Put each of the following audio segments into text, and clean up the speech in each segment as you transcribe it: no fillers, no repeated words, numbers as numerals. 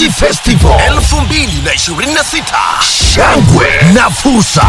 Mnazi Festival 2026. Shangwe na fursa.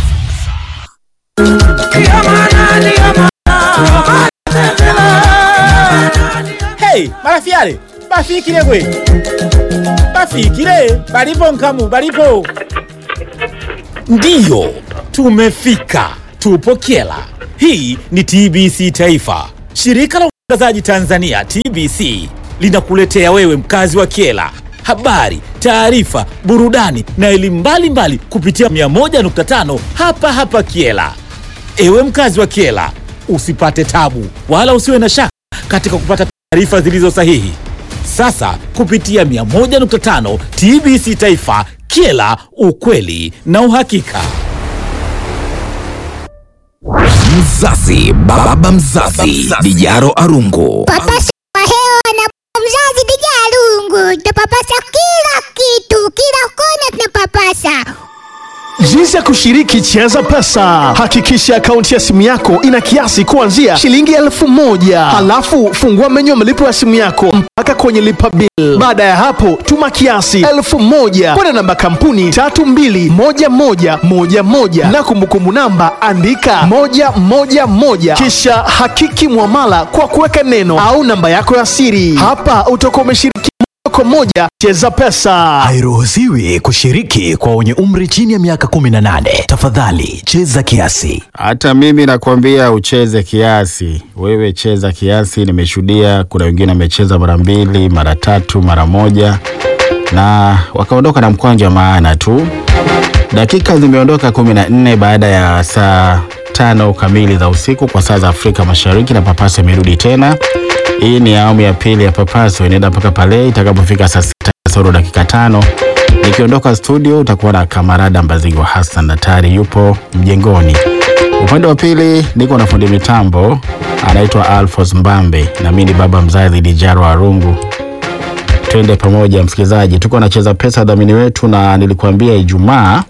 Hey, marafiale, bafikire gwe. Bafikire, balipo nkamu, balipo. Ndiyo, tumefika. Tupo Kyela. Hii ni TBC Taifa. Shirika la utangazaji Tanzania TBC linakuletea wewe mkazi wa Kyela habari, taarifa, burudani na elimu mbalimbali kupitia 101.5 hapa Kyela. Ewe mkazi wa Kyela, usipate tabu wala usiwe na shaka katika kupata taarifa zilizo sahihi. Sasa kupitia 101.5 TBC Taifa, Kyela, ukweli na uhakika. Mzazi, baba mzazi, Dijaro Arungu. Papasa hewa na mzazi Dijaro Arungu. Tunapapasa kila kitu, kila kona tunapapasa. Jinsi ya kushiriki Cheza Pesa. Hakikisha akaunti ya simu yako ina kiasi kuanzia shilingi 1000. Halafu fungua menyu ya malipo ya simu yako mpaka kwenye lipa bill. Baada ya hapo tuma kiasi 1000 kwenda namba kampuni 321111 na kumbukumbu namba andika 111. Kisha hakiki muamala kwa kuweka neno au namba yako ya siri. Hapa utakuwa umeshiriki kwa moja Cheza Pesa. Hairuhusiwi kushiriki kwa wenye umri chini ya miaka 18. Tafadhali cheza kiasi. Hata mimi nakwambia ucheze kiasi. Wewe cheza kiasi. Nimeshuhudia kuna wengine wamecheza mara 2, mara 3, mara 1 na wakaondoka na mkwanja maana tu. Dakika zimeondoka 14 baada ya saa 5 kamili za usiku kwa saa za Afrika Mashariki, na Papaso imerudi tena. Hii ni awamu ya pili ya Papaso, inaenda mpaka pale itakapofika saa 6 dakika 5. Nikiondoka studio utakuwa na kamarada Mbazigo Hassan Natari yupo mjengoni. Upande wa pili niko na fundi mitambo anaitwa Alphonse Mbambe, na mimi ni baba mzazi Dijaro Arungu. Twende pamoja msikilizaji, tuko na Cheza Pesa dhamini wetu, na nilikuambia Ijumaa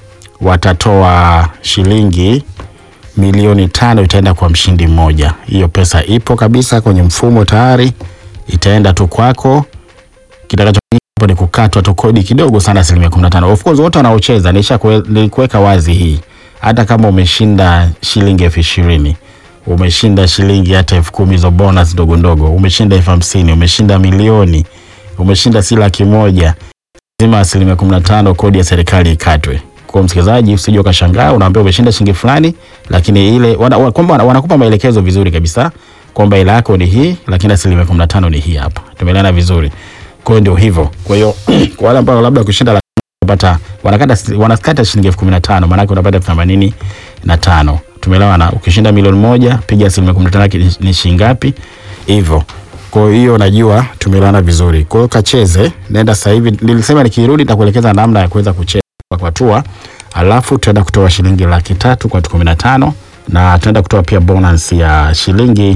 watatoa shilingi milioni 5 itaenda kwa mshindi mmoja. Hiyo pesa ipo kabisa kwenye mfumo tayari, itaenda tu kwako. Kitakachofanyika ni kukatwa tu kodi kidogo sana, 15%. Of course wote wanaocheza nilikuweka wazi hii. Hata kama umeshinda shilingi 20,000, umeshinda shilingi hata 10,000 zo bonus ndogo ndogo, umeshinda 50,000, umeshinda milioni, umeshinda si 100,000, lazima 15% kodi ya serikali ikatwe. Kwa msikilizaji usije ukashangaa unaambiwa umeshinda shilingi fulani, lakini ile kwamba wanakupa maelekezo vizuri kabisa kwamba ile yako ni hii, lakini 15% ni hii hapa. Tumeelewana vizuri. Kwa hiyo ndio hivyo. Kwa hiyo kwa wale ambao labda kushinda unapata wanakata shilingi 15,000, maana yake unapata 85. Tumeelewana. Ukishinda milioni 1 piga 15% ni shilingi ngapi? Hivyo. Kwa hiyo najua tumeelewana vizuri. Kwa hiyo kacheze, nenda sasa hivi. Nilisema nikirudi nitakuelekeza namna ya kuweza kucheza kwa tua, alafu tutaenda kutoa shilingi 300,000 kwa watu 15, na tutaenda kutoa pia bonus ya shilingi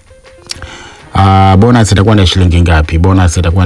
bonus itakuwa ni shilingi ngapi? Bonus itakuwa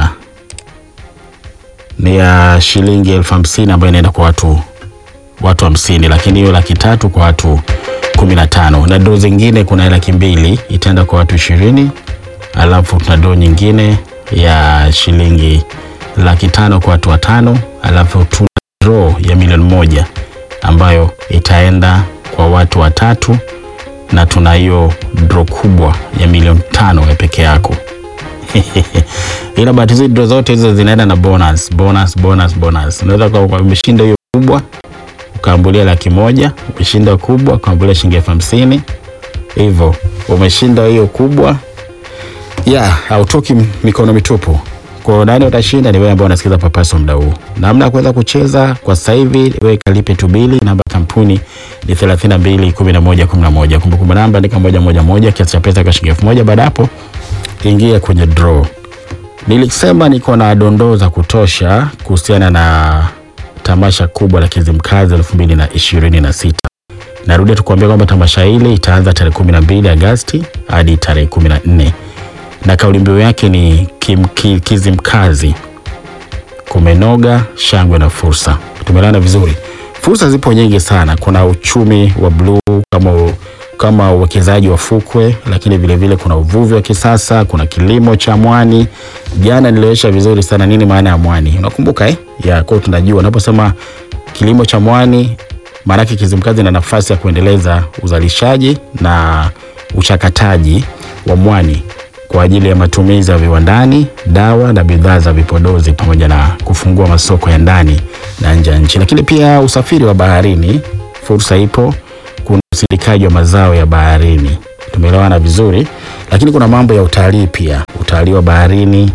ni ya shilingi 50,000 ambayo inaenda kwa watu 50, lakini hiyo 300,000 kwa watu 15. Na draw zingine kuna 200,000 itaenda kwa watu 20, alafu tuna draw nyingine ya shilingi 500,000 kwa watu 5, alafu tuna draw ya milioni 1 ambayo itaenda kwa watu 3, na tuna hiyo draw kubwa ya milioni 5 ya peke yako. Ila bahati hizo draw zote hizo zinaenda na bonus. Unaweza kwa umeshinda hiyo kubwa ukaambulia 100,000, umeshinda kubwa ukaambulia shilingi 50,000. Hivyo umeshinda hiyo kubwa hautoki mikono mitupu. Kwa nani utashinda? Ni wewe ambao unasikiza Papaso muda huu. Namna ya kuweza kucheza kwa sasa hivi, wewe kalipe tu bili. Namba kampuni ni 321111. Kumbukumbu namba andika 111, kiasi cha pesa kwa shilingi 1000. Baada hapo ingia kwenye draw. Nilisema niko na dondoo za kutosha kuhusiana na tamasha kubwa la Kizimkazi 2026. Narudia tukuambia kwamba tamasha hili itaanza tarehe 12 Agosti hadi tarehe 14. Na kauli mbiu yake ni Kizimkazi kumenoga, shangwe na fursa. Tumeelewana vizuri. Fursa zipo nyingi sana. Kuna uchumi wa blue kama kama uwekezaji wa fukwe, lakini vile vile kuna uvuvi wa kisasa, kuna kilimo cha mwani. Jana nilieleza vizuri sana nini maana ya mwani. Unakumbuka ya kwa tunajua unaposema kilimo cha mwani, maana yake Kizimkazi ina nafasi ya kuendeleza uzalishaji na uchakataji wa mwani kwa ajili ya matumizi ya viwandani, dawa na bidhaa za vipodozi, pamoja na kufungua masoko ya ndani na nje ya nchi. Lakini pia usafiri wa baharini, fursa ipo. Kuna usindikaji wa mazao ya baharini, tumeelewana vizuri. Lakini kuna mambo ya utalii pia, utalii wa baharini.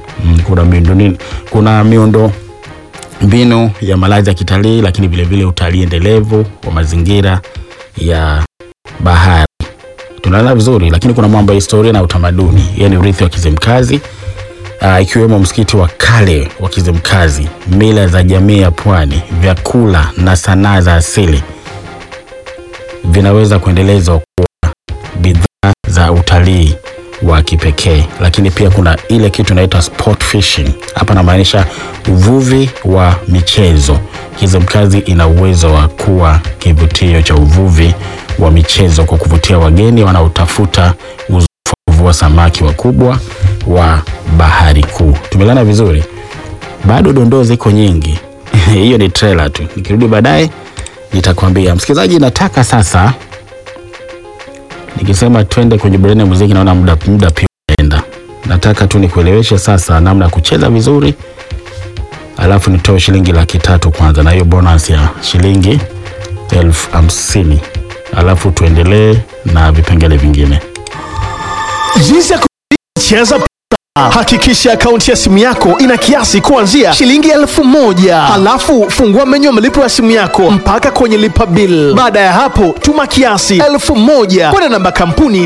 Kuna miundo mbinu ya malazi ya kitalii, lakini vile vile utalii endelevu wa mazingira ya bahari, tunaelewana vizuri. Lakini kuna mambo ya historia na utamaduni, yani urithi wa Kizimkazi, ikiwemo msikiti wa kale wa Kizimkazi, mila za jamii ya pwani, vyakula na sanaa za asili vinaweza kuendelezwa kwa bidhaa za utalii wa kipekee. Lakini pia kuna ile kitu inaitwa sport fishing. Hapa namaanisha uvuvi wa michezo. Kizimkazi ina uwezo wa kuwa kivutio cha uvuvi wa michezo kwa kuvutia wageni wanaotafuta uzoefu wa kuvua samaki wakubwa wa bahari kuu. Tumelana vizuri. Bado dondoo ziko nyingi. Hiyo ni trailer tu. Nikirudi baadaye nitakwambia. Msikilizaji, nataka sasa nikisema twende kwenye burudani ya muziki, naona muda pia unaenda. Nataka tu nikueleweshe sasa namna ya kucheza vizuri, alafu nitoe shilingi 300,000 kwanza na hiyo bonus ya shilingi 50,000. Alafu tuendelee na vipengele vingine. Jinsi ya kucheza pesa. Hakikisha akaunti ya simu yako ina kiasi kuanzia shilingi 1,000. Halafu fungua menyu ya malipo ya simu yako mpaka kwenye lipa bill. Baada ya hapo, tuma kiasi 1,000 kwenda namba kampuni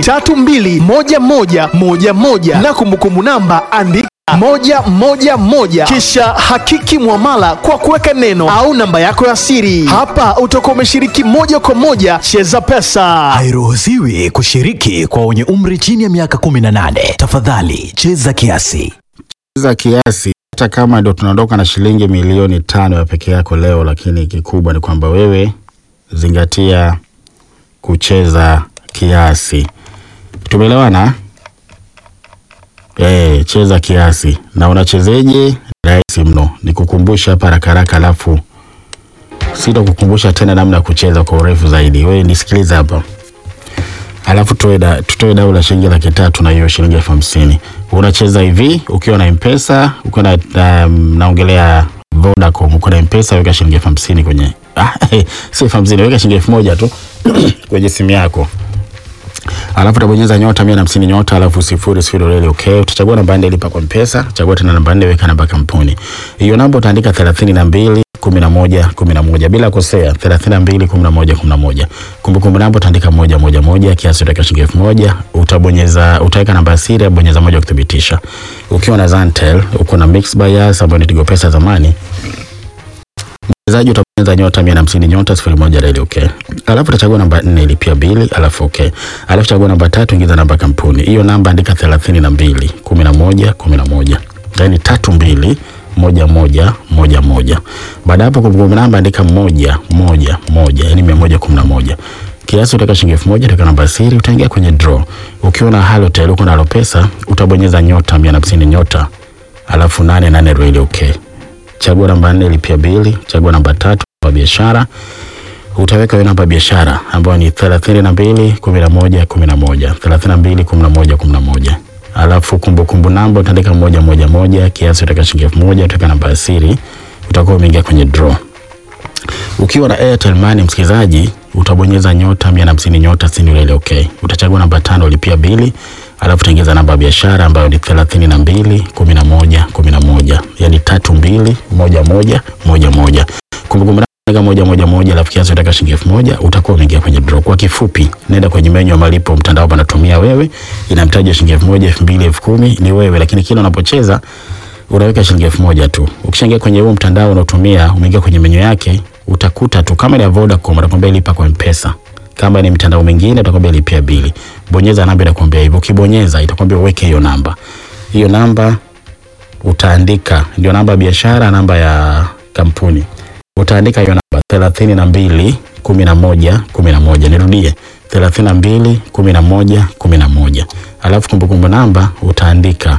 321111 na kumbukumbu namba andika 111, kisha hakiki muamala kwa kuweka neno au namba yako ya siri. Hapa utakuwa umeshiriki moja kwa moja Cheza Pesa. Hairuhusiwi kushiriki kwa wenye umri chini ya miaka 18. Tafadhali cheza kiasi. Cheza kiasi, hata kama ndio tunaondoka na shilingi milioni 5 ya peke yako leo, lakini kikubwa ni kwamba wewe zingatia kucheza kiasi. Tumeelewana? Cheza kiasi. Na unachezeje? Rahisi mno. Nikukumbusha hapa haraka, alafu sitakukumbusha tena namna ya kucheza kwa urefu zaidi. Wewe nisikilize hapa. Alafu tutoe dau la shilingi 300,000 na hiyo shilingi 50,000. Unacheza hivi ukiwa na M-Pesa, ukiwa na naongelea Vodacom, ukiwa na M-Pesa weka shilingi 50,000 kwenye si 50,000, weka shilingi 1,000 tu kwenye simu yako. Alafu utabonyeza *150*, alafu 00 reli okay. Utachagua namba 4 lipa kwa M-Pesa, chagua tena namba 4 weka namba kampuni. Hiyo namba utaandika 321111 bila kosea, 321111. Kumbukumbu namba utaandika 111, kiasi utaweka shilingi 1,000, utaweka namba ya siri, bonyeza 1 kuthibitisha. Ukiwa na Zantel, uko na Mix Buyers ambayo ni Tigo Pesa zamani, mchezaji utabonyeza *150*01 reli okay. Alafu utachagua namba 4 lipia bili, alafu okay. Alafu chagua namba 3 ingiza namba kampuni. Hiyo namba andika 321111. Yaani 321111. Baada hapo kumbukumbu namba andika 111, yaani 111. Kiasi utaweka shilingi 1,000, utaweka namba siri, utaingia kwenye draw. Ukiwa na Halotel, uko na Alopesa, utabonyeza *150*, alafu 88 reli okay. Chagua namba 4 lipia bili, chagua namba 3 kwa biashara. Utaweka hiyo namba ya biashara ambayo ni 321111, 321111. Alafu kumbukumbu namba utaandika 111, kiasi utaweka shilingi 1,000, utaweka namba ya siri, utakuwa umeingia kwenye draw. Ukiwa na Airtel Money msikilizaji, utabonyeza *150*60 reli okay. Utachagua namba 5 lipia bili, alafu utaingiza namba ya biashara ambayo ni 321111, yani 321111. Kumbukumbu namba 111, alafu kiasi utaweka shilingi 1,000, utakuwa umeingia kwenye draw. Kwa kifupi, nenda kwenye menyu ya malipo mtandao panatumia wewe, inamtaja shilingi 1,000, 2,000, 10,000 ni wewe, lakini kila unapocheza unaweka shilingi 1,000 tu. Ukishaingia kwenye huo mtandao unaotumia, umeingia kwenye menyu yake, utakuta tu kama ni ya Vodacom atakwambia lipa kwa M-Pesa. Kama ni mtandao mwingine atakwambia lipia bili. Bonyeza namba itakwambia hivyo. Ukibonyeza itakwambia uweke hiyo namba. Hiyo namba utaandika ndio namba ya biashara, namba ya kampuni. Utaandika hiyo namba 321111. Nirudie 32 11 11. Alafu kumbukumbu namba utaandika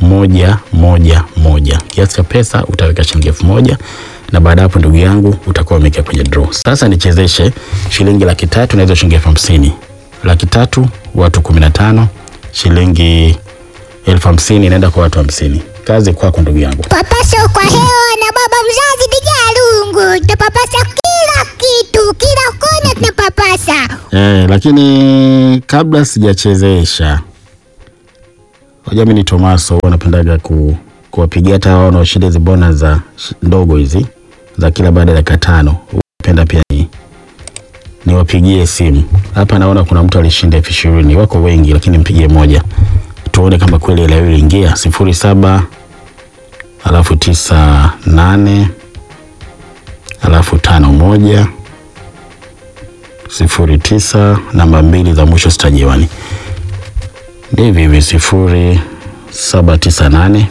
111. Kiasi cha pesa utaweka shilingi 1000 na baada hapo ndugu yangu utakuwa umeingia kwenye draw. Sasa nichezeshe shilingi 300 na hizo shilingi 50. 300 watu 15, shilingi 50 inaenda kwa watu 50. Kazi kwako ndugu yangu. Papasa kwa hewa na baba mzazi Dijalungu. Tunapapasa kila kitu, kila kona tunapapasa. Lakini kabla sijachezesha, hoja mimi ni Tomaso, huwa napendaga kuwapigia hata wao wanaoshinda hizi bonus za ndogo hizi za kila baada ya dakika 5. Napenda pia niwapigie simu. Hapa naona kuna mtu alishinda 20,000. Wako wengi lakini mpigie moja. Tuone kama kweli ile ile ingia 07 alafu 98 alafu 51 09 namba 2 za mwisho sitajiwani. Hivi 0798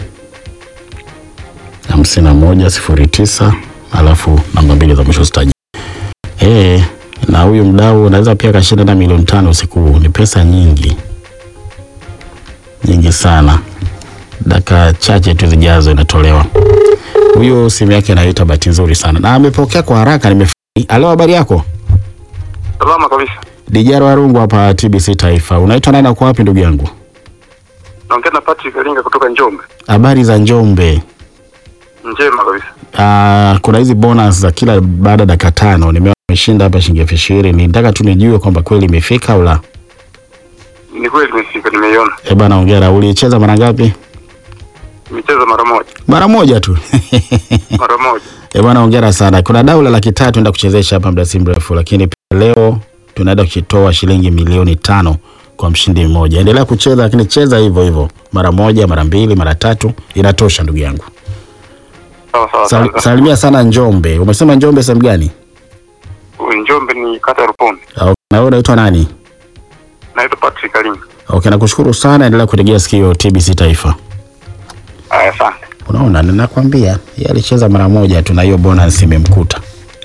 51 09 alafu namba 2 za mwisho sitaji. Na huyu mdau anaweza pia kashinda na milioni 5 usiku huu. Ni pesa nyingi. Nyingi sana. Dakika chache tu zijazo inatolewa. Huyo simu yake inaita bahati nzuri sana. Na amepokea kwa haraka nimefurahi. Halo, habari yako? Salama kabisa. Dijaro Warungu hapa TBC Taifa. Unaitwa nani na uko wapi ndugu yangu? Naongea na Patrick Kalinga kutoka Njombe. Habari za Njombe? Njema kabisa. Kuna hizi bonus za kila baada dakika 5. Nimeshinda hapa shilingi 20,000. Nitaka tu nijue kwamba kweli imefika au la. Ni kweli imefika, nimeiona. Bana hongera. Ulicheza mara ngapi? Nimecheza mara moja. Mara moja tu. Mara moja. Bana hongera sana. Kuna dau la 300,000 naenda kuchezesha hapa muda si mrefu, lakini leo tunaenda kutoa shilingi milioni 5 kwa mshindi mmoja. Endelea kucheza lakini cheza hivyo hivyo. Mara moja, mara mbili, mara 3 inatosha ndugu yangu. Sawa. Salimia sana Njombe. Umesema Njombe sehemu gani? Njombe ni kata Rupombe. Na wewe unaitwa nani? Naitwa Patrick Kalinga. Nakushukuru sana, endelea kutegea sikio TBC Taifa. Asante. Unaona ninakwambia, yeye alicheza mara moja tu na hiyo bonus imemkuta.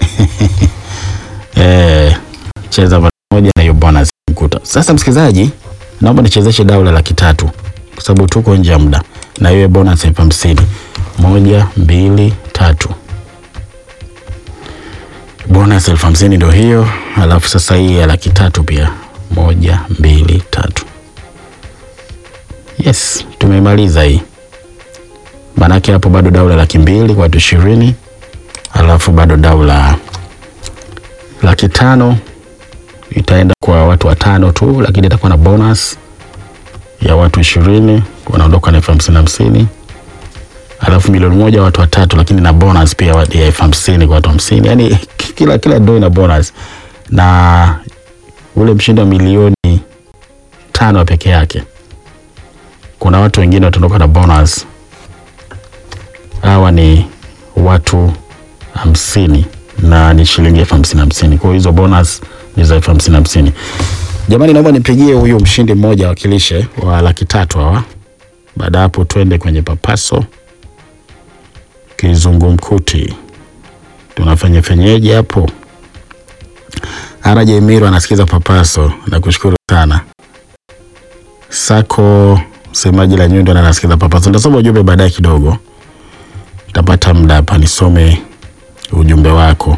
Cheza mara moja na hiyo bonus imemkuta. Sasa msikilizaji, naomba nichezeshe dau la 300 kwa sababu tuko nje ya muda na hiyo bonus 50. 1 2 3. Bonus 50 ndio hiyo, alafu sasa hii ya 300 pia. 1 2 3. Yes, tumemaliza hii. Manake hapo bado dau la 200,000 kwa watu 20. Alafu bado dau la 500,000 itaenda kwa watu 5 tu, lakini itakuwa na bonus ya watu 20 wanaondoka na 50. Alafu milioni 1 watu 3, lakini na bonus pia ya 50 kwa watu 50. Yaani kila draw ina bonus. Na ule mshindi wa milioni 5 peke yake, kuna watu wengine wataondoka na bonus. Hawa ni watu 50 na ni shilingi 50. Kwa hizo bonus ni za 50. Jamani, naomba nipigie huyu mshindi mmoja wakilishe wa 300,000 hawa. Baada hapo twende kwenye papaso kizungumkuti. Tunafanya fenyeji hapo. Araje Emiro anasikiza papaso, na kushukuru sana. Sako semaji la Nyundo anasikiza papaso. Nitasoma ujumbe baadaye kidogo. Tapata muda hapa nisome ujumbe wako.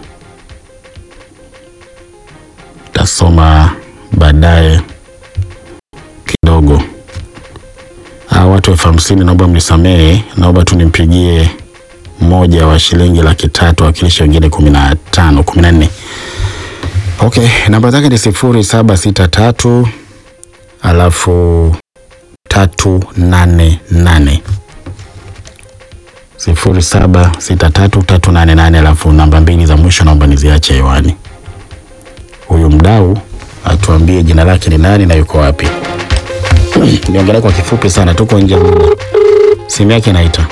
Tasoma baadaye kidogo. Watu 50 naomba mnisamehe, naomba tu nimpigie mmoja wa shilingi 300,000 wakilisha wengine 15 14. Okay, namba zake ni 0763 alafu 388. 0763 alafu namba 2 za mwisho naomba niziache hewani. Huyu mdau atuambie jina lake ni nani na yuko wapi. Niongelee kwa kifupi sana, tuko nje muda. Simu yake inaita.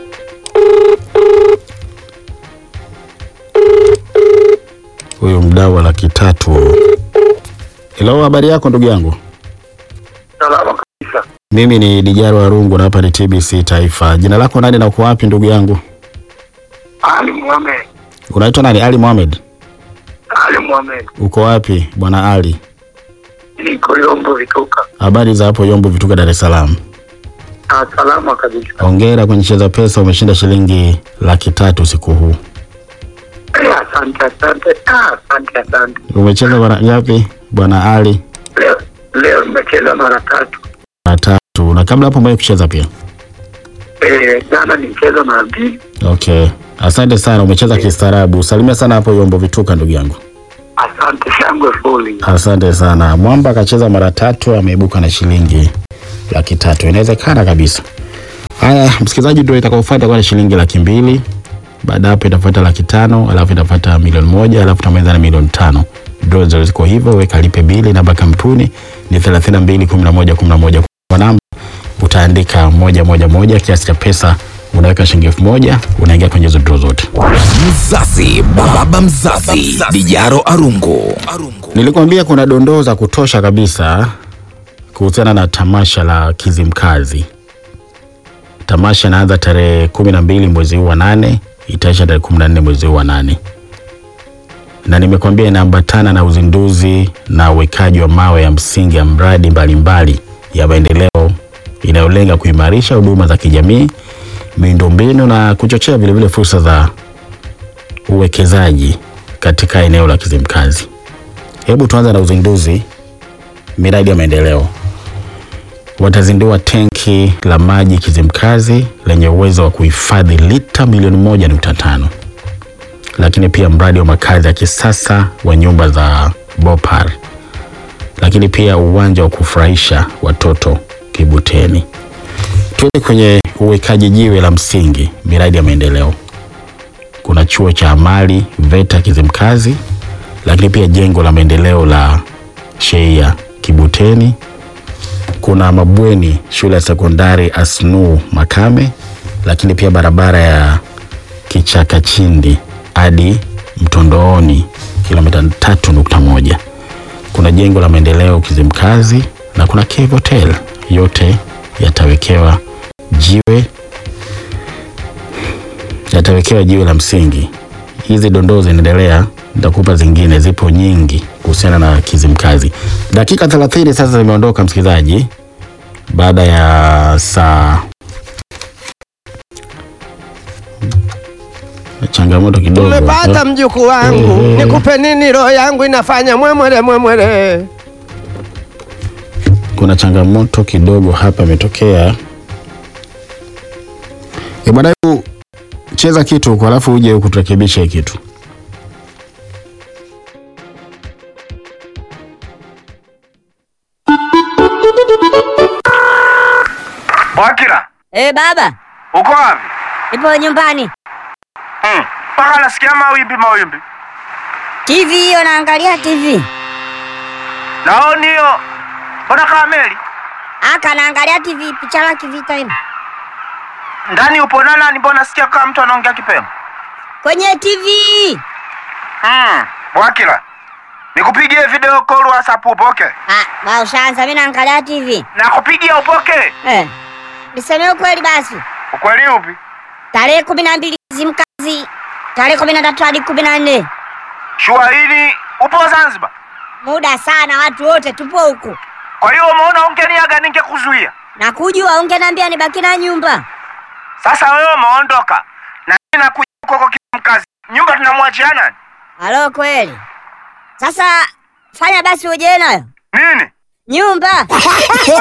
Huyu mdau wa 300,000. Hello, habari yako ndugu yangu? Salama kabisa. Mimi ni Dijaro Warungu na hapa ni TBC Taifa. Jina lako nani na uko wapi ndugu yangu? Ali Mohamed. Unaitwa nani? Ali Mohamed. Ali Mohamed. Uko wapi bwana Ali? Niko Yombo Vituka. Habari za hapo Yombo Vituka, Dar es Salaam? Salama kabisa. Hongera kwenye Cheza Pesa, umeshinda shilingi 300,000 usiku huu. Asante. Umecheza mara ngapi Bwana Ali? Leo nimecheza mara 3. Mara 3. Na kabla hapo mbona kucheza pia? Jana nimecheza mara 2. Okay. Asante sana, umecheza kistaarabu. Salimia sana hapo Yombo Vituka ndugu yangu. Asante shangwe fuli. Asante sana. Mwamba akacheza mara 3, ameibuka na shilingi 300,000. Inawezekana kabisa. Haya, msikilizaji, ndio itakayofuata kwa shilingi 200,000. Baada hapo itafuata 500,000, alafu itafuata 1,000,000, alafu tamaliza na 500,000. Draw ziko hivyo, weka lipe bili, namba kampuni ni 321111. Kwa namba utaandika 111, kiasi cha pesa unaweka shilingi 1000, unaingia kwenye hizo draw zote. Mzazi, baba mzazi, Dijaro Arungu. Nilikwambia kuna dondoo za kutosha kabisa kuhusiana na tamasha la Kizimkazi. Tamasha inaanza tarehe 12 mwezi huu wa 8, itaisha tarehe 14 mwezi huu wa 8. Na nimekwambia inaambatana na uzinduzi na uwekaji wa mawe ya msingi ya mradi mbalimbali ya maendeleo inayolenga kuimarisha huduma za kijamii, miundombinu na kuchochea vile vile fursa za uwekezaji katika eneo la Kizimkazi. Hebu tuanze na uzinduzi miradi ya maendeleo. Watazindua tenki la maji Kizimkazi lenye uwezo wa kuhifadhi lita milioni 1.5. Lakini pia mradi wa makazi ya kisasa wa nyumba za Bopar. Lakini pia uwanja wa kufurahisha watoto Kibuteni. Tuende kwenye uwekaji jiwe la msingi miradi ya maendeleo. Kuna chuo cha amali VETA Kizimkazi, lakini pia jengo la maendeleo la Sheia Kibuteni. Kuna mabweni shule ya sekondari Asnu Makame, lakini pia barabara ya Kichakachindi hadi Mtondooni kilomita 3.1. Kuna jengo la maendeleo Kizimkazi na kuna Cave Hotel, yote yatawekewa jiwe la msingi. Hizi dondoo zinaendelea, nitakupa zingine, zipo nyingi kuhusiana na Kizimkazi. Dakika 30 sasa zimeondoka msikilizaji, baada ya saa changamoto kidogo. Umepata mjukuu wangu, nikupe nini, roho yangu inafanya mwemwele. Kuna changamoto kidogo hapa imetokea. Bwana, cheza kitu kwa alafu uje ukurekebisha kitu. Bwakila. Baba. Uko wapi? Nipo nyumbani. Paka nasikia mawimbi. TV hiyo, naangalia TV. Naoni hiyo. Mbona kameli? Aka naangalia TV, picha la kivita hivi. Ndani upo nani? Mbona nasikia kama mtu anaongea kipemo? Kwenye TV. Bwakila. Nikupigie video call WhatsApp upoke? Ushaanza, mimi naangalia TV. Nakupigia upoke? Niseme ukweli basi. Ukweli upi? Tarehe 12 Kizimkazi, tarehe 13 hadi 14. Shua hili upo Zanzibar? Muda sana, watu wote tupo huku. Kwa hiyo umeona ungeniaga ningekuzuia? Na kujua ungeniambia nibaki na nyumba. Sasa wewe umeondoka. Na mimi nakuja huko Kizimkazi. Nyumba tunamwachia nani? Halo kweli. Sasa fanya basi uje nayo. Nini? Nyumba.